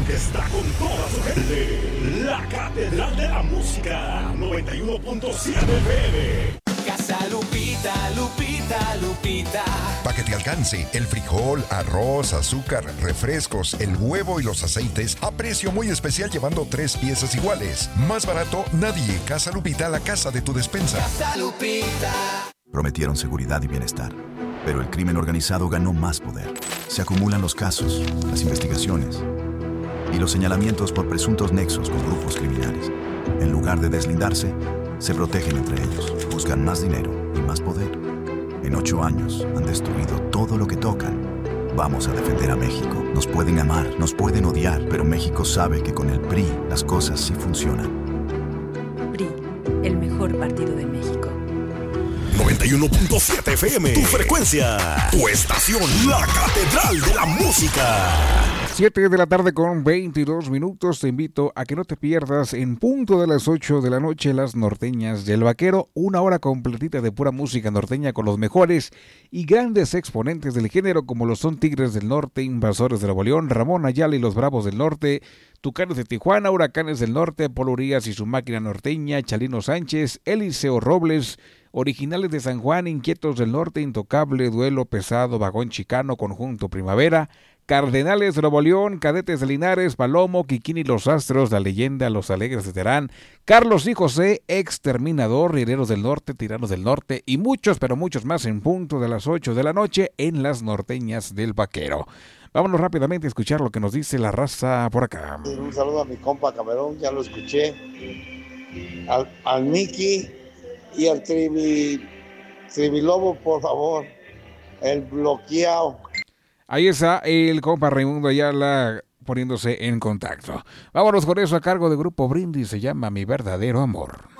que está con toda su gente. La Catedral de la Música, 91.7 FM. Casa Lupita, Lupita, Lupita. Para que te alcance el frijol, arroz, azúcar, refrescos, el huevo y los aceites a precio muy especial llevando 3 piezas iguales. Más barato nadie. Casa Lupita, la casa de tu despensa. Casa Lupita. Prometieron seguridad y bienestar, pero el crimen organizado ganó más poder. Se acumulan los casos, las investigaciones y los señalamientos por presuntos nexos con grupos criminales. En lugar de deslindarse, se protegen entre ellos, buscan más dinero y más poder. En 8 años han destruido todo lo que tocan. Vamos a defender a México. Nos pueden amar, nos pueden odiar, pero México sabe que con el PRI las cosas sí funcionan. PRI, el mejor partido de México. 91.7 FM, tu frecuencia, tu estación, la Catedral de la Música. 7 de la tarde con 22 minutos. Te invito a que no te pierdas en punto de las 8 de la noche las norteñas del Vaquero. Una hora completita de pura música norteña con los mejores y grandes exponentes del género como lo son Tigres del Norte, Invasores de Nuevo León, Ramón Ayala y los Bravos del Norte, Tucanes de Tijuana, Huracanes del Norte, Polo Urias y su máquina norteña, Chalino Sánchez, Eliseo Robles, Originales de San Juan, Inquietos del Norte, Intocable, Duelo Pesado, Vagón Chicano, Conjunto Primavera, Cardenales de Nuevo León, Cadetes de Linares, Palomo, Kikini Los Astros, La Leyenda, Los Alegres de Terán, Carlos y José, Exterminador, Rieleros del Norte, Tiranos del Norte y muchos, pero muchos más en punto de las 8 de la noche en las norteñas del Vaquero. Vámonos rápidamente a escuchar lo que nos dice la raza por acá. Un saludo a mi compa Camerón, ya lo escuché. Al Miki y al Trivilobo, por favor. El bloqueado. Ahí está el compa Raimundo Ayala poniéndose en contacto. Vámonos con eso a cargo de Grupo Brindis, se llama Mi Verdadero Amor.